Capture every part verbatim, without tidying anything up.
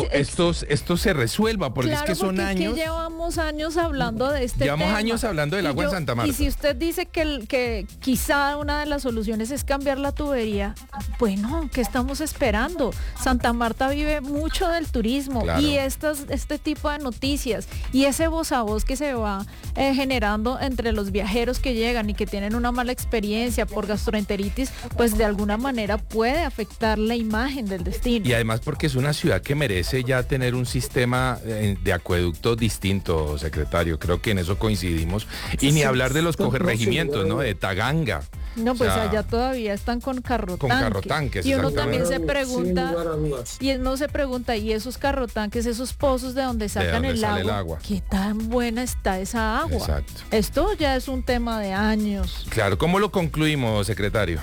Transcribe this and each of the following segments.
esto, esto se resuelva, porque claro, es que son porque años. Es que llevamos años hablando de este llevamos tema. años hablando del agua yo, en Santa Marta. Y si usted dice que, el, que quizá una de las soluciones es cambiar la tubería, bueno, ¿qué estamos esperando? Santa Marta vive mucho del turismo, claro. Y estas, este tipo de noticias y ese voz a voz que se va eh, generando entre los viajeros que llegan y que tienen una mala experiencia por gastroenteritis, pues de alguna manera puede afectar la imagen del destino. Y además porque es una ciudad que merece ya tener un sistema de acueducto distinto, secretario. Creo que en eso coincidimos. Y sí, ni hablar de los corregimientos, ¿no? De Taganga. No, pues o sea, allá todavía están con carrotanques. Con carrotanques, y uno también se pregunta, y uno se pregunta, ¿y esos carrotanques, esos pozos de donde sacan de donde el, agua, el agua? ¿Qué tan buena está esa agua? Exacto. Esto ya es un tema de años. Claro, ¿cómo lo concluimos, secretario?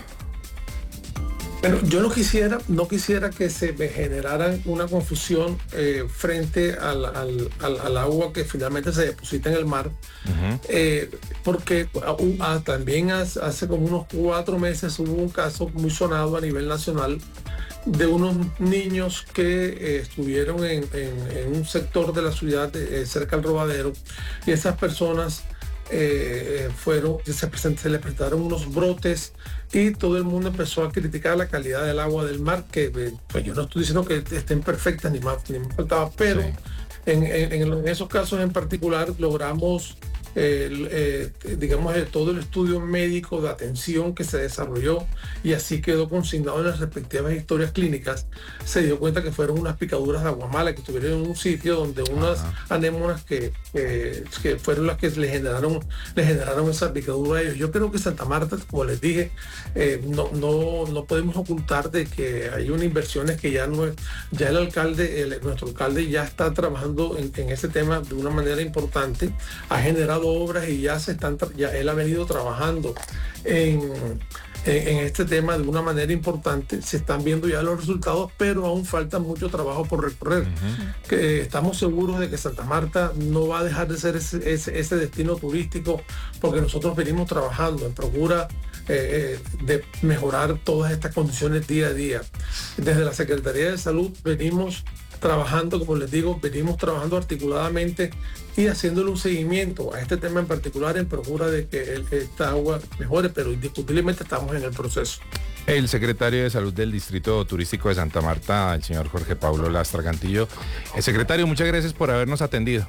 Pero yo no quisiera, no quisiera que se me generara una confusión eh, frente al, al, al, al agua que finalmente se deposita en el mar, uh-huh. eh, porque uh, uh, también hace, hace como unos cuatro meses hubo un caso muy sonado a nivel nacional de unos niños que eh, estuvieron en, en, en un sector de la ciudad eh, cerca al Rodadero, y esas personas Eh, fueron, se, se les presentaron unos brotes y todo el mundo empezó a criticar la calidad del agua del mar, que pues yo no estoy diciendo que estén perfectas ni más ni me faltaba, pero sí. en, en, en esos casos en particular logramos eh, eh, digamos eh, todo el estudio médico de atención que se desarrolló, y así quedó consignado en las respectivas historias clínicas. Se dio cuenta que fueron unas picaduras de agua mala que estuvieron en un sitio donde unas uh-huh. anémonas que, eh, que fueron las que le generaron le generaron esa picadura a ellos. Yo creo que Santa Marta, como les dije, eh, no, no, no podemos ocultar de que hay unas inversiones que ya no es, ya el alcalde, el, nuestro alcalde ya está trabajando en, en ese tema de una manera importante, ha generado obras y ya se están, ya él ha venido trabajando en, en, en este tema de una manera importante. Se están viendo ya los resultados, pero aún falta mucho trabajo por recorrer. Uh-huh. Que estamos seguros de que Santa Marta no va a dejar de ser ese, ese, ese destino turístico, porque nosotros venimos trabajando en procura eh, de mejorar todas estas condiciones día a día. Desde la Secretaría de Salud venimos trabajando, como les digo, venimos trabajando articuladamente y haciéndole un seguimiento a este tema en particular en procura de que el, esta agua mejore, pero indiscutiblemente estamos en el proceso. El secretario de Salud del Distrito Turístico de Santa Marta, el señor Jorge Pablo Lastra Cantillo. El secretario, muchas gracias por habernos atendido.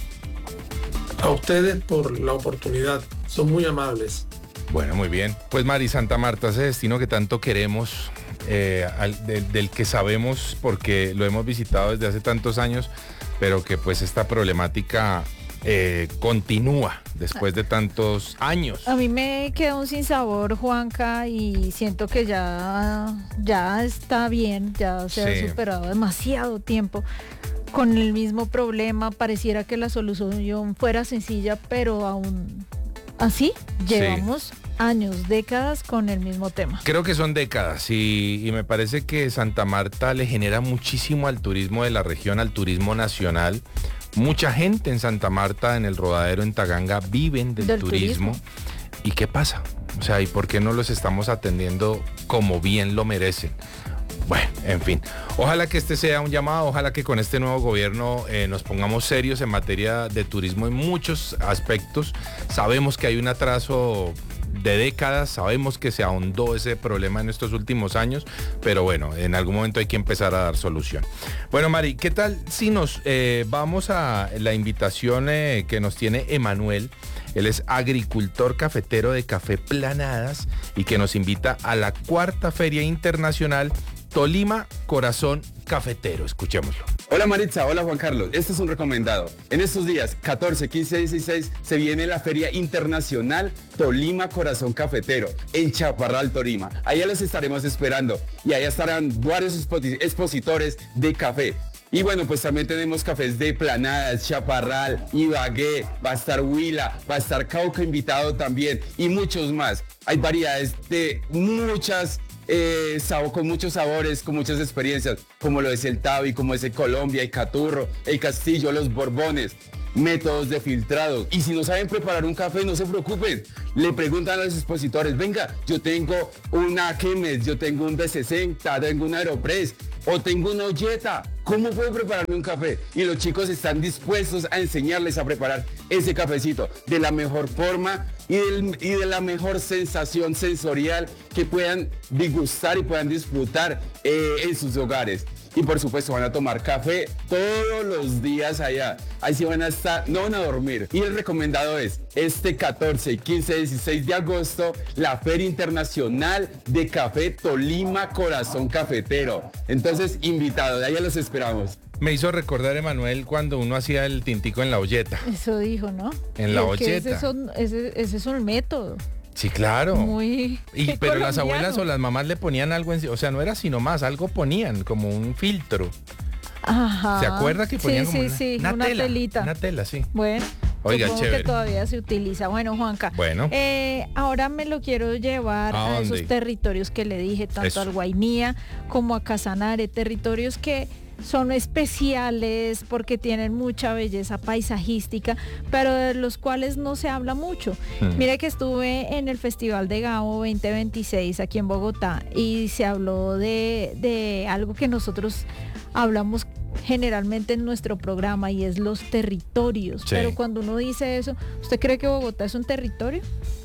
A ustedes por la oportunidad, son muy amables. Bueno, muy bien. Pues Mari, Santa Marta, ese destino que tanto queremos, eh, al, de, del que sabemos porque lo hemos visitado desde hace tantos años, pero que pues esta problemática eh, continúa después de tantos años. A mí me queda un sinsabor, Juanca, y siento que ya, ya está bien, ya se sí. ha superado demasiado tiempo con el mismo problema. Pareciera que la solución fuera sencilla, pero aún así llevamos sí. años, décadas con el mismo tema. Creo que son décadas y, y me parece que Santa Marta le genera muchísimo al turismo de la región, al turismo nacional. Mucha gente en Santa Marta, en el Rodadero, en Taganga, viven del, del turismo. turismo. ¿Y qué pasa? O sea, ¿y por qué no los estamos atendiendo como bien lo merecen? Bueno, en fin, ojalá que este sea un llamado, ojalá que con este nuevo gobierno eh, nos pongamos serios en materia de turismo en muchos aspectos. Sabemos que hay un atraso de décadas, sabemos que se ahondó ese problema en estos últimos años, pero bueno, en algún momento hay que empezar a dar solución. Bueno, Mari, ¿qué tal si nos eh, vamos a la invitación eh, que nos tiene Emanuel? Él es agricultor cafetero de Café Planadas y que nos invita a la cuarta Feria Internacional Tolima Corazón Cafetero. Escuchémoslo. Hola Maritza, hola Juan Carlos. Este es un recomendado. En estos días, catorce, quince, dieciséis, se viene la Feria Internacional Tolima Corazón Cafetero en Chaparral, Tolima. Allá los estaremos esperando y allá estarán varios expositores de café. Y bueno, pues también tenemos cafés de Planadas, Chaparral, Ibagué, va a estar Huila, va a estar Cauca invitado también y muchos más. Hay variedades de muchas Eh, sabo, con muchos sabores, con muchas experiencias, como lo es el Tabi, como es el Colombia, el Caturro, el Castillo, los Borbones. métodos de filtrado. Y si no saben preparar un café, no se preocupen. Le preguntan a los expositores, venga, yo tengo una Chemex, yo tengo un D sesenta, tengo un Aeropress o tengo una olleta. ¿Cómo puedo prepararme un café? Y los chicos están dispuestos a enseñarles a preparar ese cafecito de la mejor forma y, del, y de la mejor sensación sensorial que puedan disgustar y puedan disfrutar eh, en sus hogares. Y por supuesto van a tomar café todos los días allá. Ahí sí van a estar, no van a dormir. Y el recomendado es este catorce, quince, dieciséis de agosto, la Feria Internacional de Café Tolima Corazón Cafetero. Entonces, invitados, de allá los esperamos. Me hizo recordar, Emanuel, cuando uno hacía el tintico en la olleta. Eso dijo, ¿no? En la olleta. Ese, son, ese, ese es un método. Sí, claro. Muy y, pero colombiano. Las abuelas o las mamás le ponían algo en, o sea, no era sino más, algo ponían, como un filtro. Ajá. ¿Se acuerda que ponían sí, como sí, una, sí, una, una tela? telita. Una tela, sí. Bueno. Oiga, chévere. Que todavía se utiliza. Bueno, Juanca. Bueno. Eh, ahora me lo quiero llevar ¿A a dónde? esos territorios que le dije, tanto Eso. al Guainía como a Casanare, territorios que son especiales porque tienen mucha belleza paisajística, pero de los cuales no se habla mucho. Hmm. Mire que estuve en el Festival de Gabo veinte veintiséis aquí en Bogotá y se habló de, de algo que nosotros hablamos generalmente en nuestro programa y es los territorios. Sí. Pero cuando uno dice eso, ¿usted cree que Bogotá es un territorio?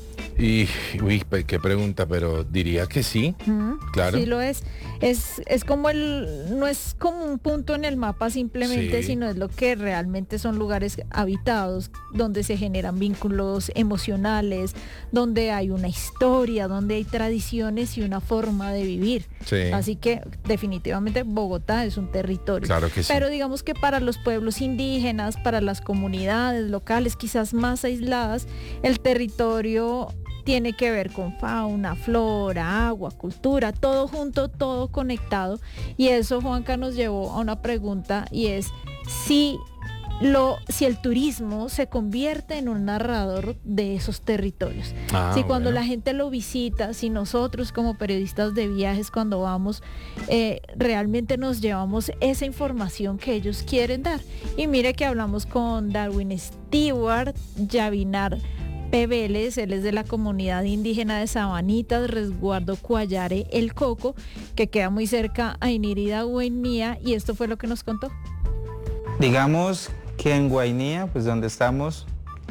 Y, uy, qué pregunta, pero diría que sí, Mm, claro. Sí lo es. Es, es como el, no es como un punto en el mapa simplemente, Sí. sino es lo que realmente son lugares habitados, donde se generan vínculos emocionales, donde hay una historia, donde hay tradiciones y una forma de vivir. Sí. Así que definitivamente Bogotá es un territorio. Claro que sí. Pero digamos que para los pueblos indígenas, para las comunidades locales quizás más aisladas, el territorio tiene que ver con fauna, flora, agua, cultura, todo junto, todo conectado. Y eso, Juanca, nos llevó a una pregunta y es si, lo, si el turismo se convierte en un narrador de esos territorios. Ah, si cuando bueno. la gente lo visita, si nosotros como periodistas de viajes cuando vamos, eh, realmente nos llevamos esa información que ellos quieren dar. Y mire que hablamos con Darwin Stewart, Yavinar Pebeles, él es de la comunidad indígena de Sabanitas, Resguardo Cuayare, El Coco, que queda muy cerca a Inirida, Guainía, y esto fue lo que nos contó. Digamos que en Guainía, pues donde estamos,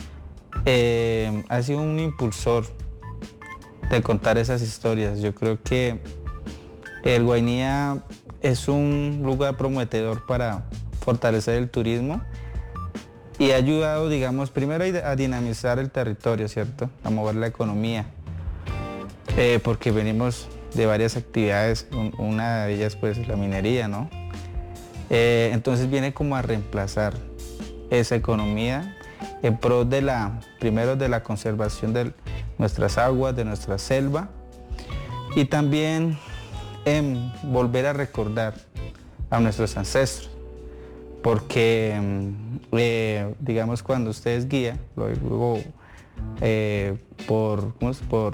eh, ha sido un impulsor de contar esas historias. Yo creo que el Guainía es un lugar prometedor para fortalecer el turismo y ha ayudado, digamos, primero a dinamizar el territorio, ¿cierto? A mover la economía, eh, porque venimos de varias actividades, un, una de ellas pues la minería, ¿no? Eh, entonces viene como a reemplazar esa economía en pro de la, primero de la conservación de nuestras aguas, de nuestra selva, y también en volver a recordar a nuestros ancestros. Porque, eh, digamos, cuando usted es guía, luego eh, por, ¿cómo es? por,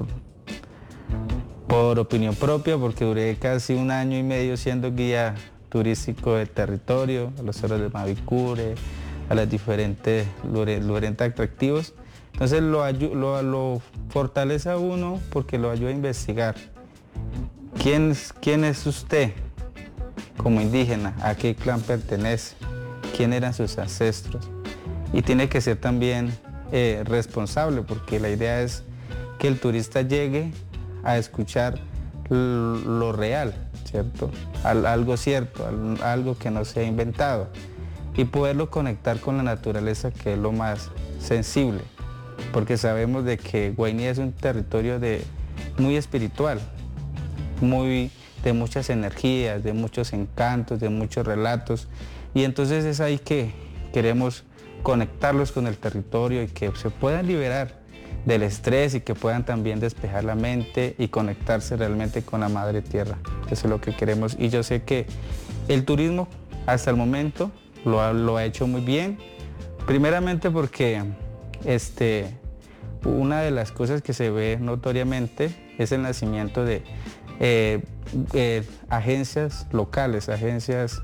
por opinión propia, porque duré casi un año y medio siendo guía turístico de territorio, a los cerros de Mavicure, a los diferentes lugares atractivos. Entonces lo, lo, lo fortalece a uno porque lo ayuda a investigar. ¿Quién, quién es usted como indígena? ¿A qué clan pertenece? ¿Quién eran sus ancestros? Y tiene que ser también eh, responsable, porque la idea es que el turista llegue a escuchar lo real, ¿cierto? Al, algo cierto, al, algo que no se ha inventado, y poderlo conectar con la naturaleza, que es lo más sensible, porque sabemos de que Guainía es un territorio de, muy espiritual, muy de muchas energías, de muchos encantos, de muchos relatos. Y entonces es ahí que queremos conectarlos con el territorio y que se puedan liberar del estrés y que puedan también despejar la mente y conectarse realmente con la madre tierra. Eso es lo que queremos, y yo sé que el turismo hasta el momento lo ha, lo ha hecho muy bien. Primeramente porque este, una de las cosas que se ve notoriamente es el nacimiento de eh, eh, agencias locales, agencias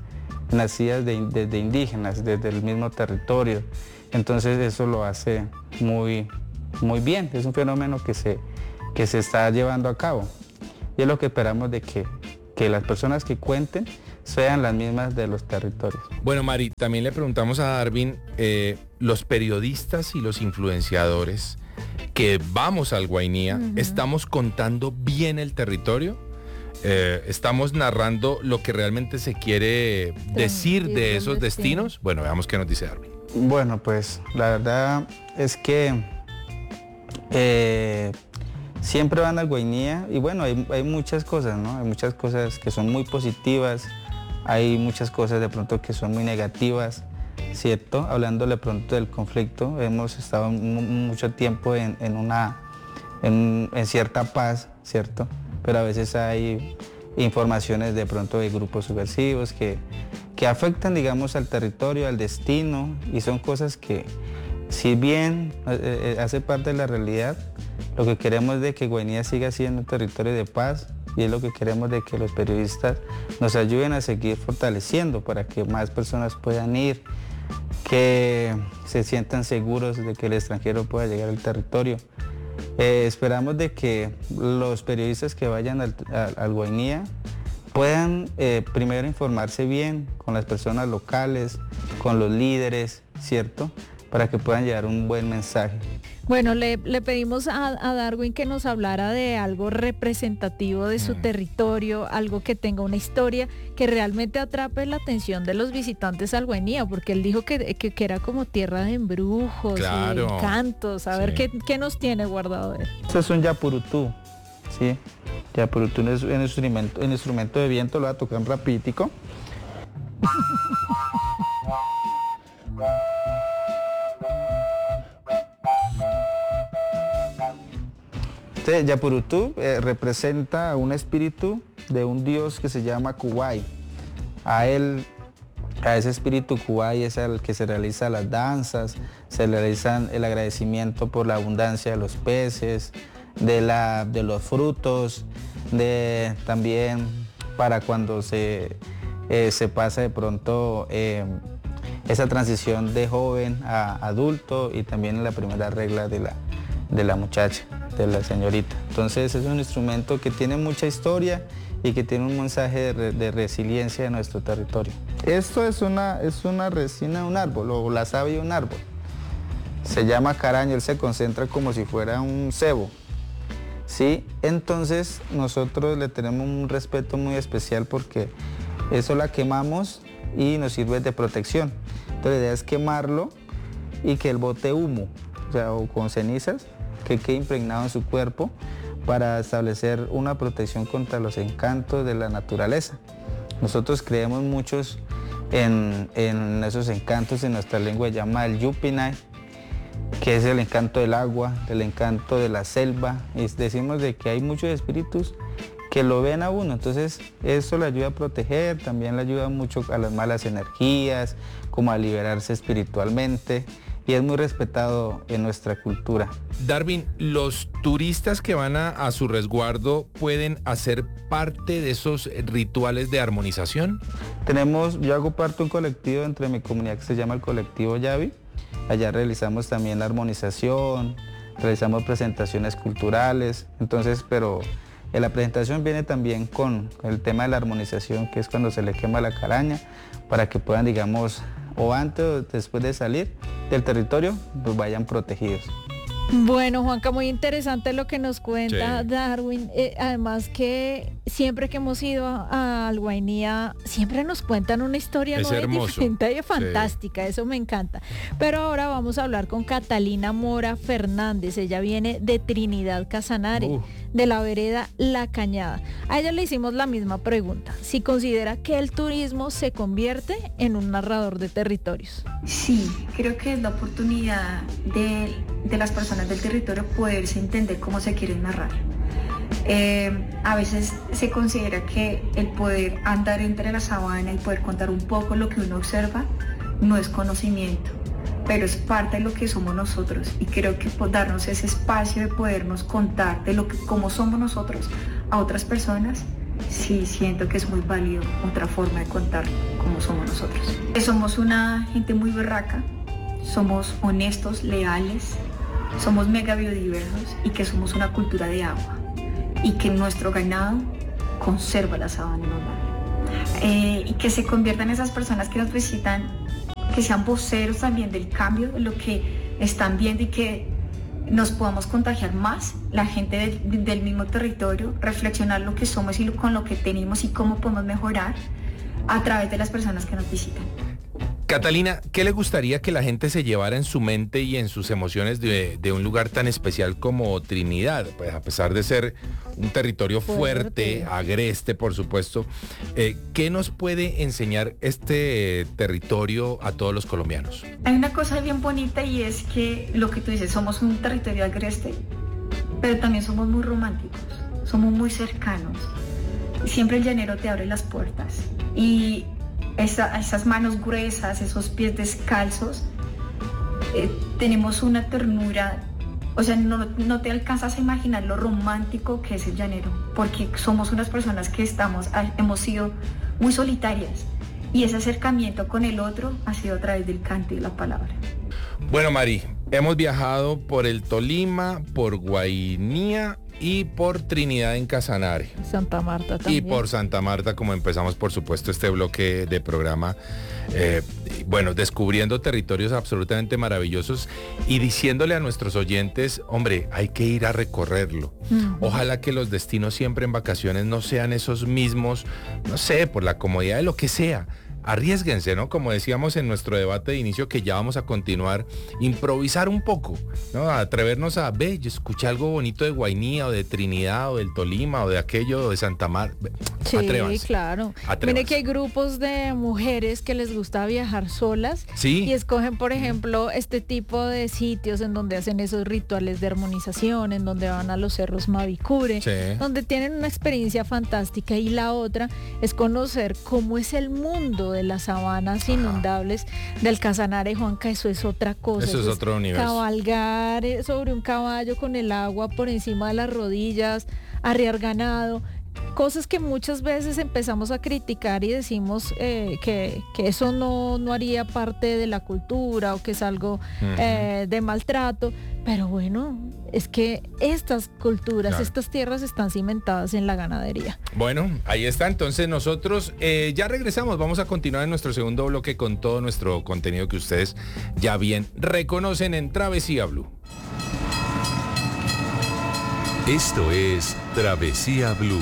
nacidas de, de, de indígenas, desde el mismo territorio. Entonces eso lo hace muy, muy bien, es un fenómeno que se, que se está llevando a cabo. Y es lo que esperamos de que, que las personas que cuenten sean las mismas de los territorios. Bueno, Mari, también le preguntamos a Darwin, eh, los periodistas y los influenciadores que vamos al Guainía, uh-huh. ¿estamos contando bien el territorio? Eh, ¿Estamos narrando lo que realmente se quiere decir de esos destinos? Bueno, veamos qué nos dice Darwin. Bueno, pues la verdad es que eh, siempre van al Guainía y bueno, hay, hay muchas cosas, ¿no? Hay muchas cosas que son muy positivas, hay muchas cosas de pronto que son muy negativas, ¿cierto? Hablando de pronto del conflicto, hemos estado mucho tiempo en, en una, en, en cierta paz, ¿cierto? Pero a veces hay informaciones de pronto de grupos subversivos que, que afectan, digamos, al territorio, al destino, y son cosas que, si bien eh, hace parte de la realidad, lo que queremos es de que Guainía siga siendo un territorio de paz, y es lo que queremos de que los periodistas nos ayuden a seguir fortaleciendo para que más personas puedan ir, que se sientan seguros de que el extranjero pueda llegar al territorio. Eh, esperamos de que los periodistas que vayan al, al, al Guainía puedan eh, primero informarse bien con las personas locales, con los líderes, ¿cierto? Para que puedan llevar un buen mensaje. Bueno, le, le pedimos a, a Darwin que nos hablara de algo representativo de su mm. territorio, algo que tenga una historia que realmente atrape la atención de los visitantes al Guainía, porque él dijo que, que, que era como tierra de embrujos, claro. y encantos. A sí. ver, ¿qué, ¿qué nos tiene guardado él? Esto es un yapurutú, ¿sí? Yapurutú es un instrumento, un instrumento de viento, lo voy a tocar un rapiditico. Este yapurutú eh, representa un espíritu de un dios que se llama Kuwai. A él, a ese espíritu Kuwai es al que se realizan las danzas, se realizan el agradecimiento por la abundancia de los peces, de, la, de los frutos, de también para cuando se, eh, se pasa de pronto eh, esa transición de joven a adulto, y también en la primera regla de la, de la muchacha, de la señorita. Entonces es un instrumento que tiene mucha historia y que tiene un mensaje de, de resiliencia de nuestro territorio. Esto es una, es una resina de un árbol, o la savia de un árbol. Se llama caraña, él se concentra como si fuera un cebo, ¿sí? Entonces nosotros le tenemos un respeto muy especial porque eso la quemamos y nos sirve de protección. Entonces la idea es quemarlo y que él bote humo, o sea, o con cenizas, que quede impregnado en su cuerpo para establecer una protección contra los encantos de la naturaleza. Nosotros creemos muchos en, en esos encantos, en nuestra lengua se llama el Yupinay, que es el encanto del agua, el encanto de la selva, y decimos de que hay muchos espíritus que lo ven a uno, entonces eso le ayuda a proteger, también le ayuda mucho a las malas energías, como a liberarse espiritualmente, y es muy respetado en nuestra cultura. Darwin, ¿los turistas que van a, a su resguardo pueden hacer parte de esos rituales de armonización? Tenemos, yo hago parte de un colectivo entre mi comunidad que se llama el colectivo Yavi. Allá realizamos también la armonización, realizamos presentaciones culturales, entonces, pero en la presentación viene también con, con el tema de la armonización, que es cuando se le quema la caraña, para que puedan, digamos, o antes o después de salir del territorio, pues vayan protegidos. Bueno, Juanca, muy interesante lo que nos cuenta sí. Darwin. Eh, además que siempre que hemos ido a, a Guainía, siempre nos cuentan una historia es nueva hermoso. y diferente y fantástica, sí. Eso me encanta. Pero ahora vamos a hablar con Catalina Mora Fernández. Ella viene de Trinidad Casanare, uh. de la vereda La Cañada. A ella le hicimos la misma pregunta, si considera que el turismo se convierte en un narrador de territorios. Sí, creo que es la oportunidad de, de las personas del territorio poderse entender cómo se quieren narrar. Eh, a veces se considera que el poder andar entre la sabana y poder contar un poco lo que uno observa no es conocimiento, pero es parte de lo que somos nosotros, y creo que por darnos ese espacio de podernos contar de lo que, cómo somos nosotros a otras personas sí siento que es muy válido otra forma de contar cómo somos nosotros. Somos una gente muy berraca, somos honestos, leales, somos mega biodiversos y que somos una cultura de agua y que nuestro ganado conserva la sabana normal. Eh, y que se conviertan esas personas que nos visitan, que sean voceros también del cambio, de lo que están viendo y que nos podamos contagiar más, la gente del, del mismo territorio, reflexionar lo que somos y lo, con lo que tenemos y cómo podemos mejorar a través de las personas que nos visitan. Catalina, ¿qué le gustaría que la gente se llevara en su mente y en sus emociones de, de un lugar tan especial como Trinidad? Pues a pesar de ser un territorio fuerte, fuerte agreste, por supuesto, eh, ¿qué nos puede enseñar este territorio a todos los colombianos? Hay una cosa bien bonita y es que lo que tú dices, somos un territorio agreste, pero también somos muy románticos, somos muy cercanos. Siempre el llanero te abre las puertas y Esa, esas manos gruesas, esos pies descalzos, eh, tenemos una ternura, o sea, no, no te alcanzas a imaginar lo romántico que es el llanero, porque somos unas personas que estamos, hemos sido muy solitarias y ese acercamiento con el otro ha sido a través del canto y la palabra. Bueno, Mari, hemos viajado por el Tolima, por Guainía y por Trinidad en Casanare. Santa Marta también. Y por Santa Marta, como empezamos, por supuesto, este bloque de programa, eh, bueno, descubriendo territorios absolutamente maravillosos y diciéndole a nuestros oyentes, hombre, hay que ir a recorrerlo. Uh-huh. Ojalá que los destinos siempre en vacaciones no sean esos mismos, no sé, por la comodidad de lo que sea. Arriésguense, ¿no? Como decíamos en nuestro debate de inicio, que ya vamos a continuar, improvisar un poco, ¿no? Atrevernos a, ve, yo escuché algo bonito de Guainía o de Trinidad o del Tolima o de aquello de Santa Marta. Sí, atrévanse, claro. Atrévanse. Mire que hay grupos de mujeres que les gusta viajar solas, ¿sí? Y escogen, por ejemplo, este tipo de sitios en donde hacen esos rituales de armonización, en donde van a los cerros Mavicure, sí, donde tienen una experiencia fantástica. Y la otra es conocer cómo es el mundo de las sabanas inundables del Casanare, Juanca. Eso es otra cosa. Eso, eso es otro universo. Cabalgar sobre un caballo con el agua por encima de las rodillas, arriar ganado, cosas que muchas veces empezamos a criticar y decimos eh, que, que eso no, no haría parte de la cultura o que es algo uh-huh. eh, de maltrato, pero bueno, es que estas culturas, claro, estas tierras están cimentadas en la ganadería. Bueno, ahí está, entonces nosotros eh, ya regresamos, vamos a continuar en nuestro segundo bloque con todo nuestro contenido que ustedes ya bien reconocen en Travesía Blue. Esto es Travesía Blue.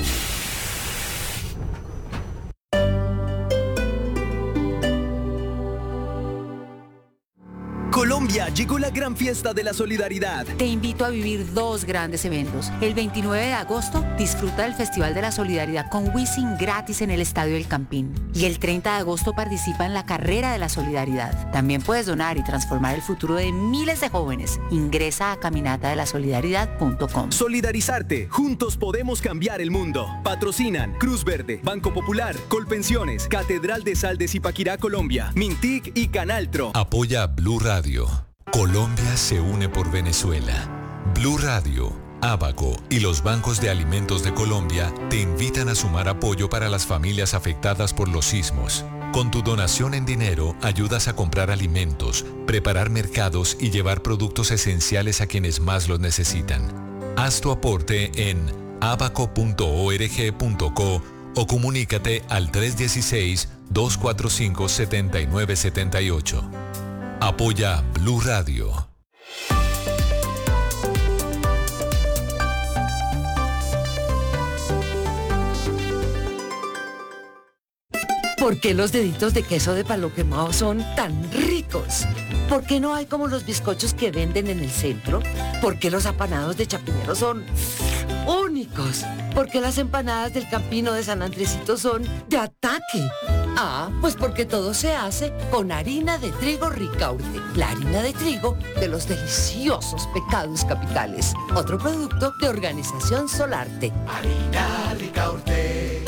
Colombia, llegó la gran fiesta de la solidaridad. Te invito a vivir dos grandes eventos. El veintinueve de agosto, disfruta del Festival de la Solidaridad con Wisin gratis en el Estadio El Campín. Y el treinta de agosto participa en la Carrera de la Solidaridad. También puedes donar y transformar el futuro de miles de jóvenes. Ingresa a caminata de la solidaridad punto com. Solidarizarte, juntos podemos cambiar el mundo. Patrocinan Cruz Verde, Banco Popular, Colpensiones, Catedral de Sal de Zipaquirá, Colombia, Mintic y Canaltro. Apoya Blue Radio. Colombia se une por Venezuela. Blue Radio, Abaco y los bancos de alimentos de Colombia te invitan a sumar apoyo para las familias afectadas por los sismos. Con tu donación en dinero ayudas a comprar alimentos, preparar mercados y llevar productos esenciales a quienes más los necesitan. Haz tu aporte en abaco punto org punto co o comunícate al tres uno seis, dos cuatro cinco, siete nueve siete ocho. Apoya Blue Radio. ¿Por qué los deditos de queso de palo quemado son tan ricos? ¿Por qué no hay como los bizcochos que venden en el centro? ¿Por qué los apanados de Chapinero son únicos? ¿Por qué las empanadas del Campino de San Andresito son de ataque? Ah, pues porque todo se hace con harina de trigo Ricaurte, la harina de trigo de los deliciosos pecados capitales. Otro producto de Organización Solarte. Harina Ricaurte.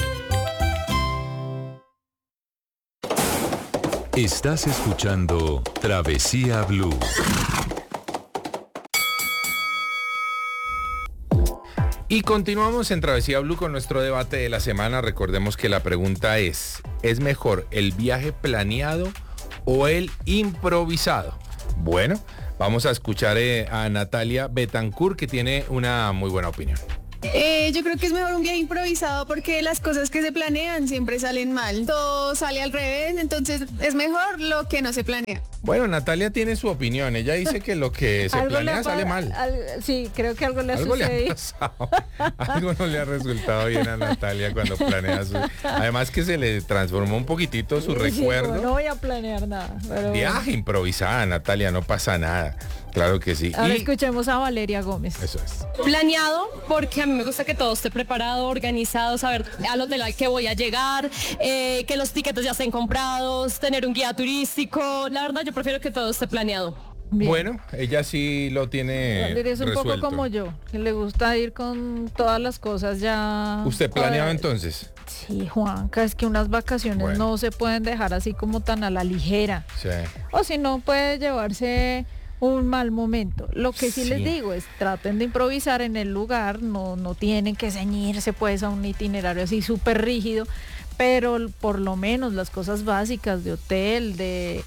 Estás escuchando Travesía Blue. Y continuamos en Travesía Blue con nuestro debate de la semana. Recordemos que la pregunta es, ¿es mejor el viaje planeado o el improvisado? Bueno, vamos a escuchar eh, a Natalia Betancourt, que tiene una muy buena opinión. Eh, yo creo que es mejor un viaje improvisado porque las cosas que se planean siempre salen mal. Todo sale al revés, entonces es mejor lo que no se planea. Bueno, Natalia tiene su opinión. Ella dice que lo que se planea sale mal. Al, sí, creo que algo le ha algo sucedido. Le ha pasado. Algo no le ha resultado bien a Natalia cuando planea su... Además que se le transformó un poquitito su sí, recuerdo. Sí, no voy a planear nada. Pero viaje bueno. improvisada, Natalia, no pasa nada. Claro que sí. Ahora y... escuchemos a Valeria Gómez. Eso es. Planeado, porque a mí me gusta que todo esté preparado, organizado, saber al hotel al que voy a llegar, eh, que los tiquetes ya estén comprados, tener un guía turístico. La verdad, yo prefiero que todo esté planeado. Bien. Bueno, ella sí lo tiene es un resuelto. poco como yo, que le gusta ir con todas las cosas ya. ¿Usted planeaba entonces? Sí, Juanca, es que unas vacaciones bueno. no se pueden dejar así como tan a la ligera. Sí. O si no, puede llevarse un mal momento. Lo que sí, sí les digo es traten de improvisar en el lugar, no, no tienen que ceñirse pues a un itinerario así súper rígido, pero por lo menos las cosas básicas de hotel, de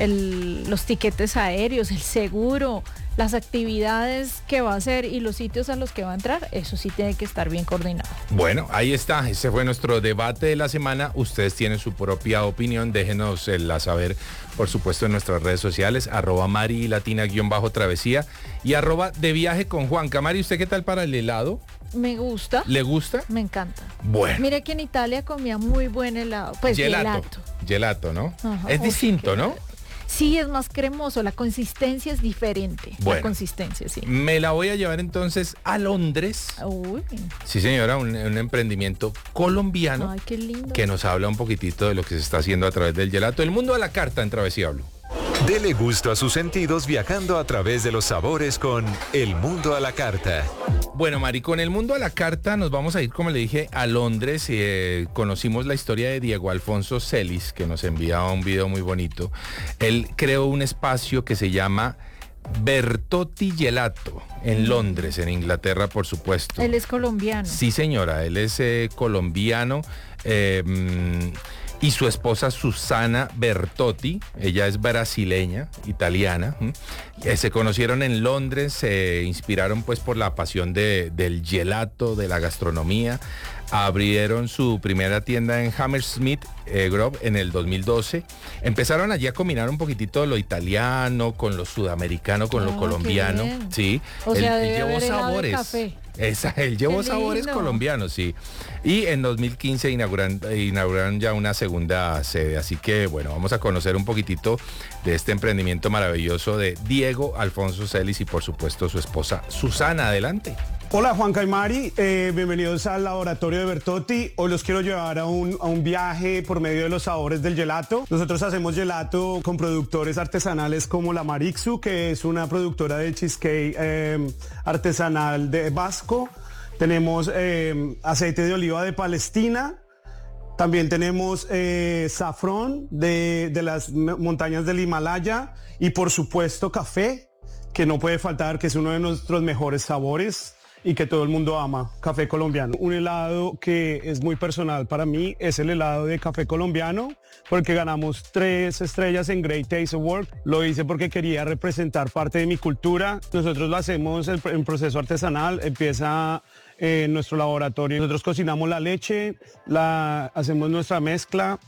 el, los tiquetes aéreos, el seguro, las actividades que va a hacer y los sitios a los que va a entrar, eso sí tiene que estar bien coordinado. Bueno, ahí está, ese fue nuestro debate de la semana. Ustedes tienen su propia opinión, déjenos la saber, por supuesto, en nuestras redes sociales, arroba Mari Latina guión bajo travesía y arroba de viaje con Juanca. Mari, ¿usted qué tal para el helado? Me gusta. ¿Le gusta? Me encanta. Bueno. Mire que en Italia comía muy buen helado. Pues gelato. Gelato, gelato ¿no? Ajá, es distinto, que... ¿no? Sí, es más cremoso, la consistencia es diferente. Bueno, la consistencia, sí. Me la voy a llevar entonces a Londres. Uy. Sí, señora, un, un emprendimiento colombiano. Ay, qué lindo. Que nos habla un poquitito de lo que se está haciendo a través del gelato. El mundo a la carta en Travesía Blue. Dele gusto a sus sentidos viajando a través de los sabores con El Mundo a la Carta. Bueno, Mari, con El Mundo a la Carta nos vamos a ir, como le dije, a Londres. Eh, conocimos la historia de Diego Alfonso Celis, que nos enviaba un video muy bonito. Él creó un espacio que se llama Bertotti Gelato en Londres, en Inglaterra, por supuesto. Él es colombiano. Sí, señora, él es eh, colombiano. Eh, y su esposa Susana Bertotti, ella es brasileña, italiana, eh, se conocieron en Londres, se inspiraron pues por la pasión de, del gelato, de la gastronomía, abrieron su primera tienda en Hammersmith eh, Grove en el dos mil doce, empezaron allí a combinar un poquitito lo italiano con lo sudamericano, con oh, lo colombiano, sí, o él, sea, él llevó sabores. Café. Esa, él llevó sabores colombianos, sí. Y en dos mil quince inauguran, inauguraron ya una segunda sede. Así que, bueno, vamos a conocer un poquitito de este emprendimiento maravilloso de Diego Alfonso Celis y, por supuesto, su esposa Susana. Adelante. Hola, Juanca y Mari. Eh, bienvenidos al laboratorio de Bertotti. Hoy los quiero llevar a un, a un viaje por medio de los sabores del gelato. Nosotros hacemos gelato con productores artesanales como la Marixu, que es una productora de cheesecake eh, artesanal de Vasco. Tenemos eh, aceite de oliva de Palestina. También tenemos eh, safrón de, de las montañas del Himalaya. Y por supuesto café, que no puede faltar, que es uno de nuestros mejores sabores y que todo el mundo ama, café colombiano. Un helado que es muy personal para mí es el helado de café colombiano, porque ganamos tres estrellas en Great Taste Award. Lo hice porque quería representar parte de mi cultura. Nosotros lo hacemos en, en proceso artesanal, empieza en nuestro laboratorio. Nosotros cocinamos la leche, la, hacemos nuestra mezcla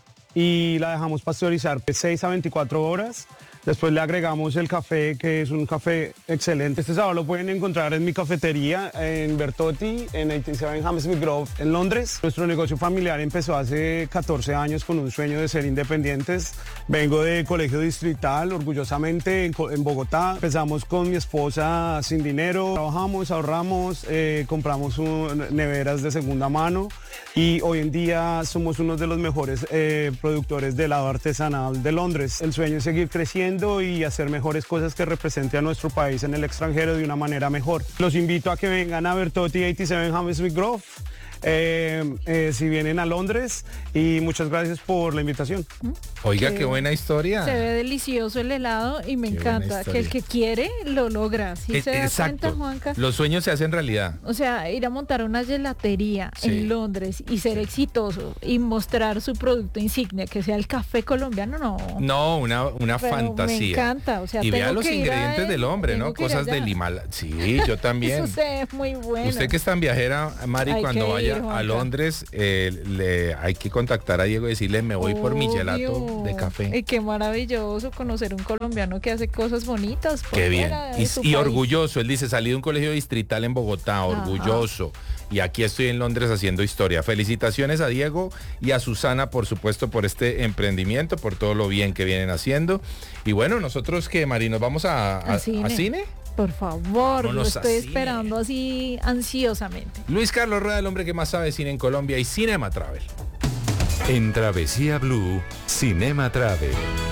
y la dejamos pasteurizar de seis a veinticuatro horas. Después le agregamos el café, que es un café excelente. Este sabor lo pueden encontrar en mi cafetería en Bertotti, en ochenta y siete Hammersmith Grove, en Londres. Nuestro negocio familiar empezó hace catorce años con un sueño de ser independientes. Vengo de colegio distrital, orgullosamente, en, en Bogotá. Empezamos con mi esposa sin dinero. Trabajamos, ahorramos, eh, compramos un, neveras de segunda mano y hoy en día somos uno de los mejores eh, productores de helado artesanal de Londres. El sueño es seguir creciendo y hacer mejores cosas que represente a nuestro país en el extranjero de una manera mejor. Los invito a que vengan a Bertotti ochenta y siete Hammersmith Grove. eh, eh, si vienen a Londres, y muchas gracias por la invitación. Oiga, qué, qué buena historia. Se ve delicioso el helado y me qué encanta que el que quiere lo logra. ¿Sí eh, se da exacto. cuenta, Juanca? Los sueños se hacen realidad. O sea, ir a montar una gelatería sí. en Londres y ser exitoso y mostrar su producto insignia, que sea el café colombiano, no. No, una, una fantasía. Me encanta. O sea, y vea los ingredientes a, del hombre, ¿no? Cosas del Himalaya. Sí, yo también. Eso es muy bueno. Usted que es tan viajera, Mari, hay cuando vaya ir, a Londres, eh, le, hay que contactar a Diego y decirle, me voy Obvio. por mi gelato de café. Y qué maravilloso conocer un colombiano que hace cosas bonitas. Qué bien. Y, y orgulloso, él dice, salí de un colegio distrital en Bogotá, orgulloso. Ajá. Y aquí estoy en Londres haciendo historia. Felicitaciones a Diego y a Susana, por supuesto, por este emprendimiento, por todo lo bien que vienen haciendo. Y bueno, nosotros que, Mari, nos vamos a, a, ¿A, cine? ¿a cine? Por favor, Vámonos lo estoy esperando así ansiosamente. Luis Carlos Rueda, el hombre que más sabe de cine en Colombia y Cinema Travel. En Travesía Blue, Cinema Travel.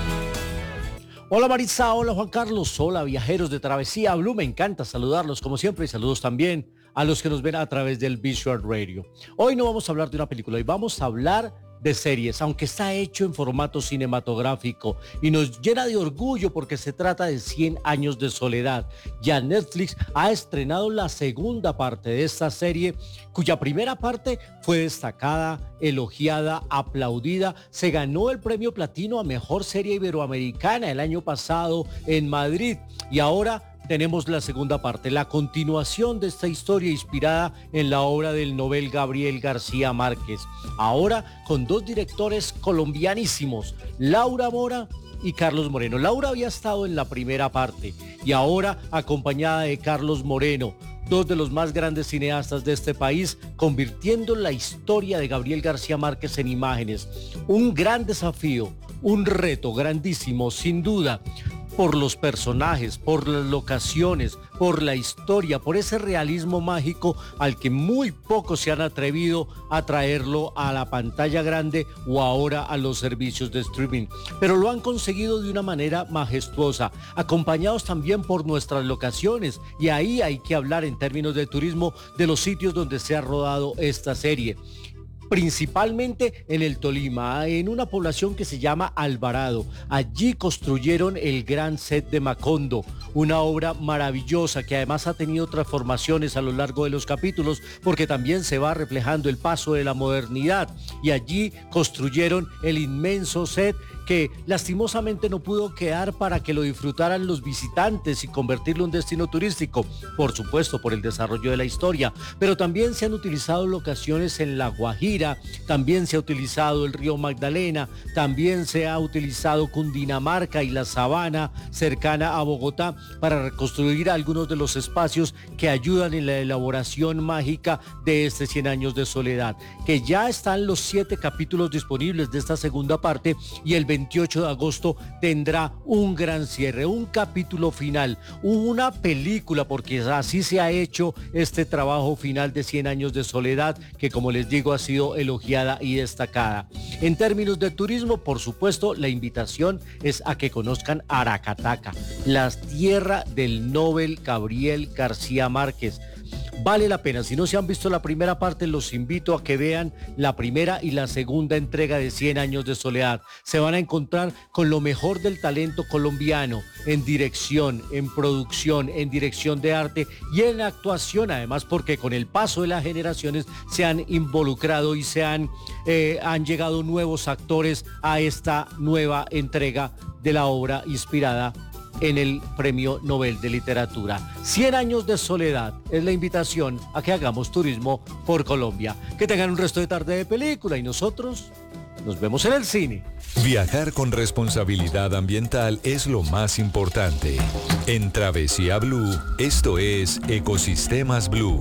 Hola Maritza, hola Juan Carlos, hola viajeros de Travesía Blue, me encanta saludarlos como siempre y saludos también a los que nos ven a través del Visual Radio. Hoy no vamos a hablar de una película, hoy vamos a hablar de series, aunque está hecho en formato cinematográfico y nos llena de orgullo porque se trata de cien años de soledad. Ya Netflix ha estrenado la segunda parte de esta serie, cuya primera parte fue destacada, elogiada, aplaudida, se ganó el premio platino a mejor serie iberoamericana el año pasado en Madrid y ahora tenemos la segunda parte, la continuación de esta historia inspirada en la obra del novel Gabriel García Márquez. Ahora con dos directores colombianísimos, Laura Mora y Carlos Moreno. Laura había estado en la primera parte y ahora acompañada de Carlos Moreno, dos de los más grandes cineastas de este país, convirtiendo la historia de Gabriel García Márquez en imágenes. Un gran desafío, un reto grandísimo, sin duda, por los personajes, por las locaciones, por la historia, por ese realismo mágico al que muy pocos se han atrevido a traerlo a la pantalla grande o ahora a los servicios de streaming. Pero lo han conseguido de una manera majestuosa, acompañados también por nuestras locaciones. Y ahí hay que hablar en términos de turismo de los sitios donde se ha rodado esta serie. Principalmente en el Tolima, en una población que se llama Alvarado. Allí construyeron el gran set de Macondo, una obra maravillosa que además ha tenido transformaciones a lo largo de los capítulos porque también se va reflejando el paso de la modernidad. Y allí construyeron el inmenso set que lastimosamente no pudo quedar para que lo disfrutaran los visitantes y convertirlo en un destino turístico, por supuesto por el desarrollo de la historia, pero también se han utilizado locaciones en La Guajira, también se ha utilizado el río Magdalena, también se ha utilizado Cundinamarca y la sabana cercana a Bogotá para reconstruir algunos de los espacios que ayudan en la elaboración mágica de este cien años de soledad, que ya están los siete capítulos disponibles de esta segunda parte y el veintiocho de agosto tendrá un gran cierre, un capítulo final, una película, porque así se ha hecho este trabajo final de cien años de soledad, que como les digo ha sido elogiada y destacada. En términos de turismo, por supuesto, la invitación es a que conozcan Aracataca, la tierra del novel Gabriel García Márquez. Vale la pena, si no se han visto la primera parte, los invito a que vean la primera y la segunda entrega de cien años de soledad. Se van a encontrar con lo mejor del talento colombiano en dirección, en producción, en dirección de arte y en actuación, además porque con el paso de las generaciones se han involucrado y se han, eh, han llegado nuevos actores a esta nueva entrega de la obra inspirada en el Premio Nobel de Literatura. cien años de soledad es la invitación a que hagamos turismo por Colombia. Que tengan un resto de tarde de película y nosotros nos vemos en el cine. Viajar con responsabilidad ambiental es lo más importante. En Travesía Blue, esto es Ecosistemas Blue.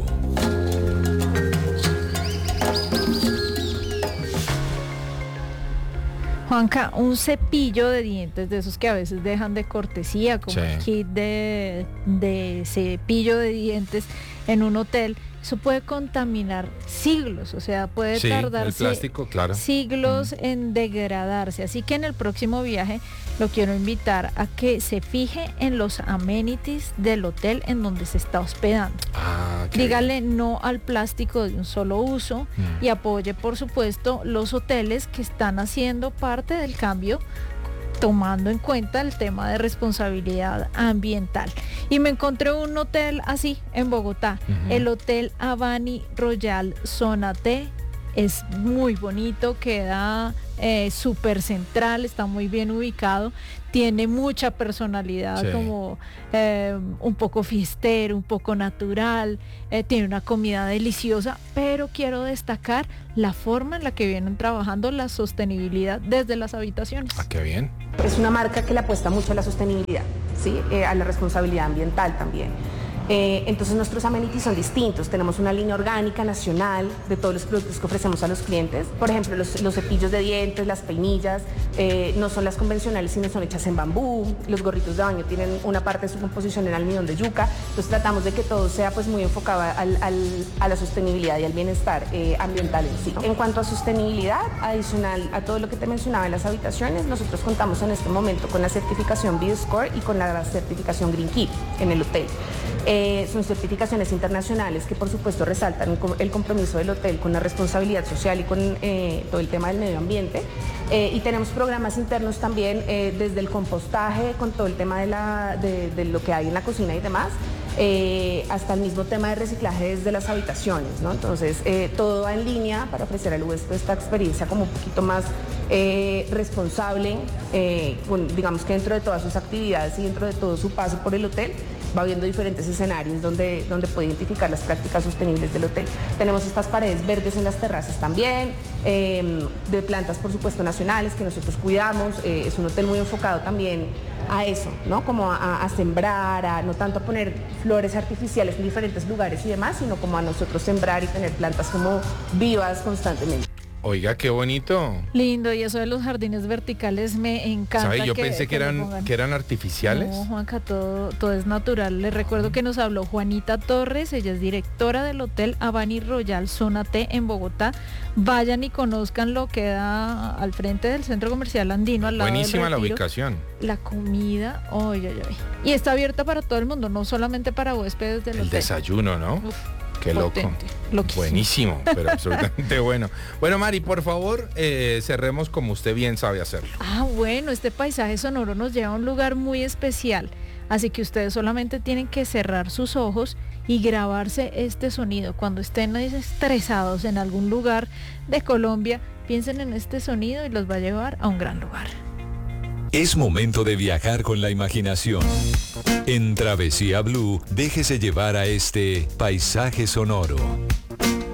Juanca, un cepillo de dientes de esos que a veces dejan de cortesía, como sí. un kit de, de cepillo de dientes en un hotel, eso puede contaminar siglos, o sea, puede sí, tardarse el plástico, claro. siglos mm. en degradarse. Así que en el próximo viaje lo quiero invitar a que se fije en los amenities del hotel en donde se está hospedando. Ah, Dígale bien. No al plástico de un solo uso mm. y apoye, por supuesto, los hoteles que están haciendo parte del cambio, tomando en cuenta el tema de responsabilidad ambiental. Y me encontré un hotel así en Bogotá, uh-huh. el Hotel Avani Royal Zona T. Es muy bonito, queda eh, súper central, está muy bien ubicado, tiene mucha personalidad, sí. como eh, un poco fiestero, un poco natural, eh, tiene una comida deliciosa, pero quiero destacar la forma en la que vienen trabajando la sostenibilidad desde las habitaciones. Ah, qué bien. Es una marca que le apuesta mucho a la sostenibilidad, ¿sí? eh, a la responsabilidad ambiental también. Eh, entonces nuestros amenities son distintos, tenemos una línea orgánica nacional de todos los productos que ofrecemos a los clientes. Por ejemplo, los, los cepillos de dientes, las peinillas, eh, no son las convencionales, sino son hechas en bambú. Los gorritos de baño tienen una parte de su composición en almidón de yuca. Entonces tratamos de que todo sea pues muy enfocado al, al, a la sostenibilidad y al bienestar eh, ambiental en sí, ¿no? En cuanto a sostenibilidad, adicional a todo lo que te mencionaba en las habitaciones, nosotros contamos en este momento con la certificación B Score y con la certificación Green Keep en el hotel. Eh, son certificaciones internacionales que por supuesto resaltan el compromiso del hotel con la responsabilidad social y con eh, todo el tema del medio ambiente. Eh, y tenemos programas internos también eh, desde el compostaje, con todo el tema de, la, de, de lo que hay en la cocina y demás, eh, hasta el mismo tema de reciclaje desde las habitaciones, ¿no? Entonces eh, todo va en línea para ofrecer al huésped esta experiencia como un poquito más eh, responsable, eh, con, digamos que dentro de todas sus actividades y dentro de todo su paso por el hotel, va viendo diferentes escenarios donde, donde puede identificar las prácticas sostenibles del hotel. Tenemos estas paredes verdes en las terrazas también, eh, de plantas por supuesto nacionales que nosotros cuidamos. Eh, es un hotel muy enfocado también a eso, ¿no? Como a, a sembrar, a no tanto a poner flores artificiales en diferentes lugares y demás, sino como a nosotros sembrar y tener plantas como vivas constantemente. Oiga, qué bonito. Lindo, y eso de los jardines verticales me encanta. ¿Sabe? Yo que, pensé que, que eran, que eran artificiales. No, Juanca, todo, todo es natural. Les recuerdo que nos habló Juanita Torres, ella es directora del Hotel Avani Royal Zona T en Bogotá. Vayan y conozcanlo, queda al frente del Centro Comercial Andino, al lado Buenísima del la Retiro. ubicación. La comida, oye, oye, oye. Y está abierta para todo el mundo, no solamente para huéspedes del El hotel. desayuno, ¿no? Uf. Qué Potente, loco. Loquísimo. Buenísimo, pero absolutamente bueno. Bueno, Mari, por favor, eh, cerremos como usted bien sabe hacerlo. Ah, bueno, este paisaje sonoro nos lleva a un lugar muy especial. Así que ustedes solamente tienen que cerrar sus ojos y grabarse este sonido. Cuando estén estresados en algún lugar de Colombia, piensen en este sonido y los va a llevar a un gran lugar. Es momento de viajar con la imaginación. En Travesía Blue, déjese llevar a este paisaje sonoro.